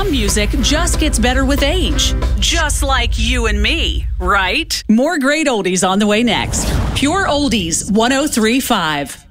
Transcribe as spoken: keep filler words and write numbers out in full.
some music just gets better with age. Just like you and me, right? More great oldies on the way next. Pure Oldies one oh three point five.